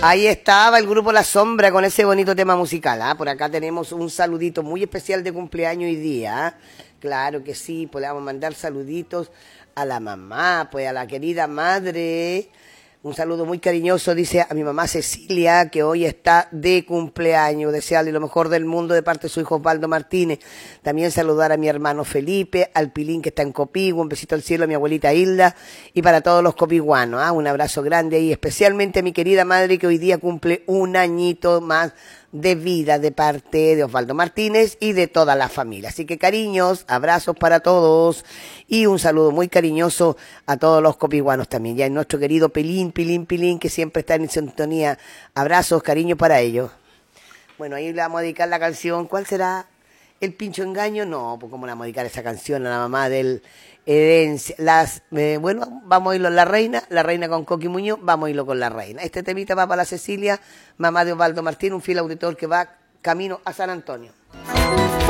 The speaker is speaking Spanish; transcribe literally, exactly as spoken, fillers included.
Ahí estaba el grupo La Sombra con ese bonito tema musical. ¿Ah? Por acá tenemos un saludito muy especial de cumpleaños hoy día. ¿Ah? Claro que sí, podemos mandar saluditos a la mamá, pues a la querida madre. Un saludo muy cariñoso, dice a mi mamá Cecilia, que hoy está de cumpleaños. Desearle lo mejor del mundo de parte de su hijo Osvaldo Martínez. También saludar a mi hermano Felipe, al Pilín que está en Copihue. Un besito al cielo a mi abuelita Hilda y para todos los copiguanos. ¿Ah? Un abrazo grande ahí, especialmente a mi querida madre que hoy día cumple un añito más de vida de parte de Osvaldo Martínez y de toda la familia. Así que cariños, abrazos para todos y un saludo muy cariñoso a todos los copiguanos también. Ya en nuestro querido Pilín, Pilín, Pilín, que siempre está en sintonía. Abrazos, cariños para ellos. Bueno, ahí le vamos a dedicar la canción. ¿Cuál será? ¿El Pincho Engaño? No, pues cómo le vamos a dedicar esa canción a la mamá del herencia. Las, eh, bueno, vamos a irlo a La Reina, La Reina con Coqui Muñoz, vamos a irlo con La Reina. Este temita va para la Cecilia, mamá de Osvaldo Martín, un fiel auditor que va camino a San Antonio.